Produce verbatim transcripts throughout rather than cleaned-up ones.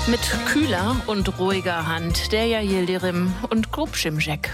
Mit kühler und ruhiger Hand der Yildirim und Grub Schimschek.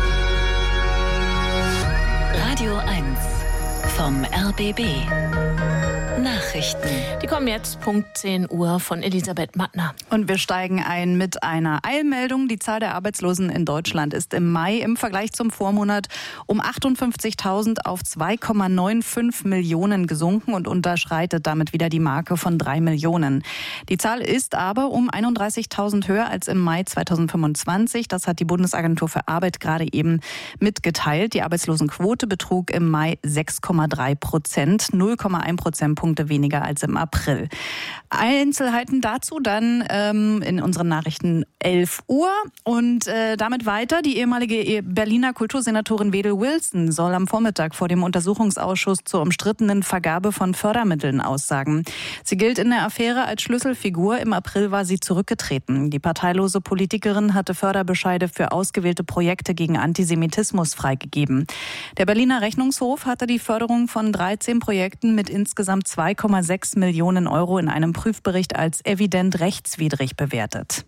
Radio eins vom R B B. Nachrichten. Die kommen jetzt Punkt zehn Uhr von Elisabeth Mattner. Und wir steigen ein mit einer Eilmeldung. Die Zahl der Arbeitslosen in Deutschland ist im Mai im Vergleich zum Vormonat um achtundfünfzigtausend auf zwei Komma fünfundneunzig Millionen gesunken und unterschreitet damit wieder die Marke von drei Millionen. Die Zahl ist aber um einunddreißigtausend höher als im Mai zweitausendfünfundzwanzig. Das hat die Bundesagentur für Arbeit gerade eben mitgeteilt. Die Arbeitslosenquote betrug im Mai sechs Komma drei Prozent, null Komma eins Prozentpunkte weniger als im April. Einzelheiten dazu dann ähm, in unseren Nachrichten elf Uhr und äh, damit weiter. Die ehemalige Berliner Kultursenatorin Wedel Wilson soll am Vormittag vor dem Untersuchungsausschuss zur umstrittenen Vergabe von Fördermitteln aussagen. Sie gilt in der Affäre als Schlüsselfigur. Im April war sie zurückgetreten. Die parteilose Politikerin hatte Förderbescheide für ausgewählte Projekte gegen Antisemitismus freigegeben. Der Berliner Rechnungshof hatte die Förderung von dreizehn Projekten mit insgesamt zwei Komma sechs Millionen Euro in einem Prüfbericht als evident rechtswidrig bewertet.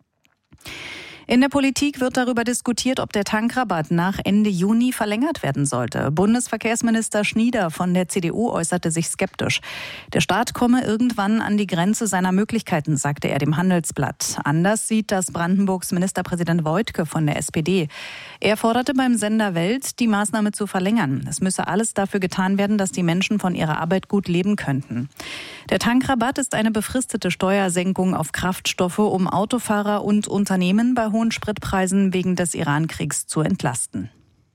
In der Politik wird darüber diskutiert, ob der Tankrabatt nach Ende Juni verlängert werden sollte. Bundesverkehrsminister Schnieder von der C D U äußerte sich skeptisch. Der Staat komme irgendwann an die Grenze seiner Möglichkeiten, sagte er dem Handelsblatt. Anders sieht das Brandenburgs Ministerpräsident Woidke von der S P D. Er forderte beim Sender Welt, die Maßnahme zu verlängern. Es müsse alles dafür getan werden, dass die Menschen von ihrer Arbeit gut leben könnten. Der Tankrabatt ist eine befristete Steuersenkung auf Kraftstoffe, um Autofahrer und Unternehmen bei hohen Spritpreisen wegen des Iran-Kriegs zu entlasten.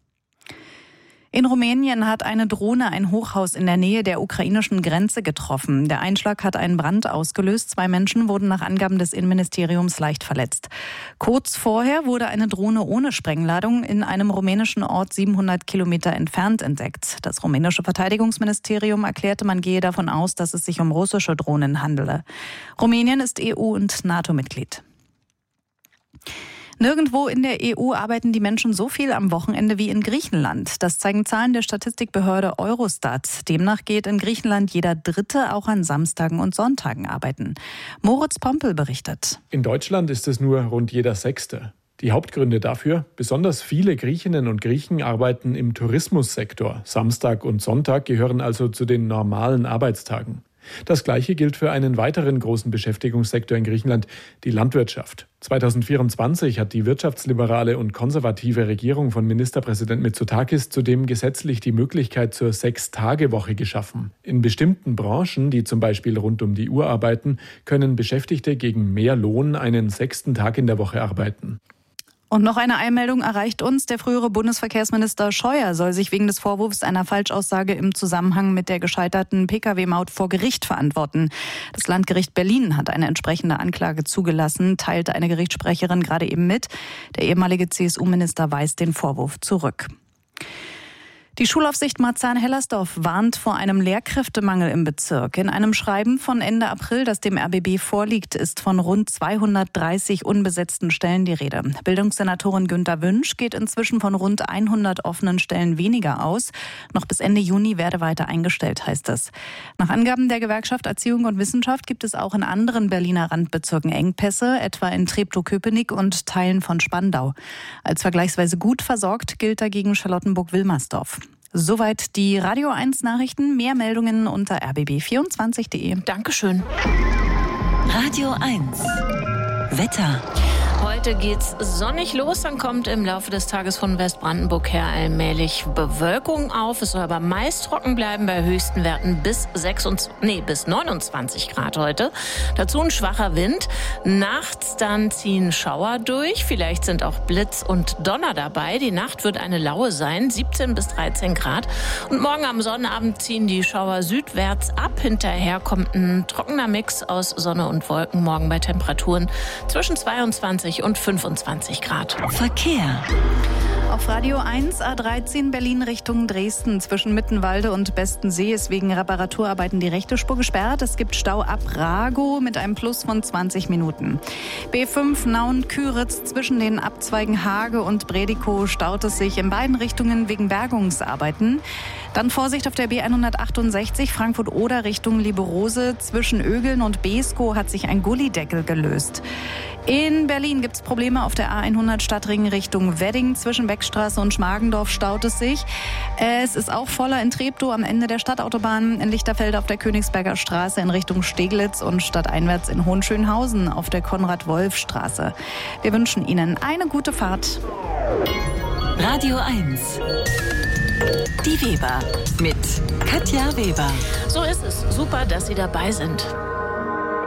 In Rumänien hat eine Drohne ein Hochhaus in der Nähe der ukrainischen Grenze getroffen. Der Einschlag hat einen Brand ausgelöst. Zwei Menschen wurden nach Angaben des Innenministeriums leicht verletzt. Kurz vorher wurde eine Drohne ohne Sprengladung in einem rumänischen Ort siebenhundert Kilometer entfernt entdeckt. Das rumänische Verteidigungsministerium erklärte, man gehe davon aus, dass es sich um russische Drohnen handele. Rumänien ist E U- und NATO-Mitglied. Nirgendwo in der E U arbeiten die Menschen so viel am Wochenende wie in Griechenland. Das zeigen Zahlen der Statistikbehörde Eurostat. Demnach geht in Griechenland jeder Dritte auch an Samstagen und Sonntagen arbeiten. Moritz Pompel berichtet. In Deutschland ist es nur rund jeder Sechste. Die Hauptgründe dafür: besonders viele Griechinnen und Griechen arbeiten im Tourismussektor. Samstag und Sonntag gehören also zu den normalen Arbeitstagen. Das Gleiche gilt für einen weiteren großen Beschäftigungssektor in Griechenland, die Landwirtschaft. zweitausendvierundzwanzig hat die wirtschaftsliberale und konservative Regierung von Ministerpräsident Mitsotakis zudem gesetzlich die Möglichkeit zur Sechs-Tage-Woche geschaffen. In bestimmten Branchen, die zum Beispiel rund um die Uhr arbeiten, können Beschäftigte gegen mehr Lohn einen sechsten Tag in der Woche arbeiten. Und noch eine Eilmeldung erreicht uns. Der frühere Bundesverkehrsminister Scheuer soll sich wegen des Vorwurfs einer Falschaussage im Zusammenhang mit der gescheiterten Pkw-Maut vor Gericht verantworten. Das Landgericht Berlin hat eine entsprechende Anklage zugelassen, teilte eine Gerichtssprecherin gerade eben mit. Der ehemalige C S U-Minister weist den Vorwurf zurück. Die Schulaufsicht Marzahn-Hellersdorf warnt vor einem Lehrkräftemangel im Bezirk. In einem Schreiben von Ende April, das dem R B B vorliegt, ist von rund zweihundertdreißig unbesetzten Stellen die Rede. Bildungssenatorin Günter Wünsch geht inzwischen von rund hundert offenen Stellen weniger aus. Noch bis Ende Juni werde weiter eingestellt, heißt es. Nach Angaben der Gewerkschaft Erziehung und Wissenschaft gibt es auch in anderen Berliner Randbezirken Engpässe, etwa in Treptow-Köpenick und Teilen von Spandau. Als vergleichsweise gut versorgt gilt dagegen Charlottenburg-Wilmersdorf. Soweit die Radio eins Nachrichten. Mehr Meldungen unter r b b vierundzwanzig punkt de. Dankeschön. Radio eins Wetter. Heute geht's sonnig los, dann kommt im Laufe des Tages von Westbrandenburg her allmählich Bewölkung auf. Es soll aber meist trocken bleiben bei höchsten Werten bis sechsundzwanzig, nee, bis neunundzwanzig Grad heute. Dazu ein schwacher Wind. Nachts dann ziehen Schauer durch. Vielleicht sind auch Blitz und Donner dabei. Die Nacht wird eine laue sein, siebzehn bis dreizehn Grad. Und morgen am Sonnabend ziehen die Schauer südwärts ab. Hinterher kommt ein trockener Mix aus Sonne und Wolken. Morgen bei Temperaturen zwischen zweiundzwanzig und fünfundzwanzig Grad. Verkehr. Auf Radio eins A dreizehn Berlin Richtung Dresden zwischen Mittenwalde und Bestensee ist wegen Reparaturarbeiten die rechte Spur gesperrt. Es gibt Stau ab Ragow mit einem Plus von zwanzig Minuten. B fünf Nauen-Küritz zwischen den Abzweigen Hage und Bredikow staut es sich in beiden Richtungen wegen Bergungsarbeiten. Dann Vorsicht auf der B hundertachtundsechzig Frankfurt-Oder Richtung Liberose. Zwischen Ögeln und Beeskow hat sich ein Gullideckel gelöst. In Berlin gibt es Probleme auf der A hundert Stadtring Richtung Wedding. Zwischen Beckstraße und Schmargendorf staut es sich. Es ist auch voller in Treptow am Ende der Stadtautobahn, in Lichterfelde auf der Königsberger Straße in Richtung Steglitz und stadteinwärts in Hohenschönhausen auf der Konrad-Wolf-Straße. Wir wünschen Ihnen eine gute Fahrt. Radio eins. Die Weber mit Katja Weber. So ist es. Super, dass Sie dabei sind.